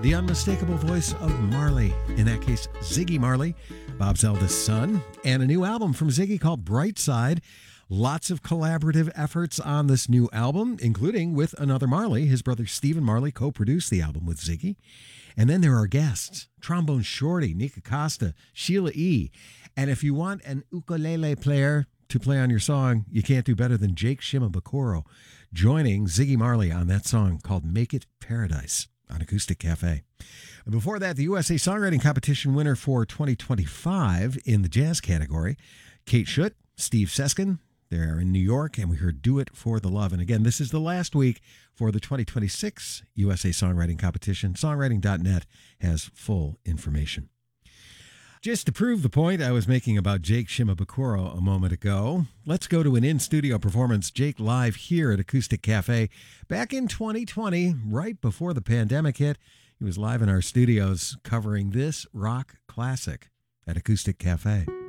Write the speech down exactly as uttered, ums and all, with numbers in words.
the unmistakable voice of Marley, in that case, Ziggy Marley, Bob's eldest son, and a new album from Ziggy called Bright Side. Lots of collaborative efforts on this new album, including with another Marley. His brother Stephen Marley co-produced the album with Ziggy. And then there are guests, Trombone Shorty, Nika Costa, Sheila E. And if you want an ukulele player to play on your song, you can't do better than Jake Shimabukuro, joining Ziggy Marley on that song called Make It Paradise on Acoustic Cafe. And before that, the U S A Songwriting Competition winner for twenty twenty-five in the jazz category, Kate Schutt, Steve Seskin. They're in New York, and we heard Do It for the Love. And again, this is the last week for the twenty twenty-six U S A Songwriting Competition. Songwriting dot net has full information. Just to prove the point I was making about Jake Shimabukuro a moment ago, let's go to an in-studio performance. Jake live here at Acoustic Cafe back in twenty twenty, right before the pandemic hit. He was live in our studios covering this rock classic at Acoustic Cafe.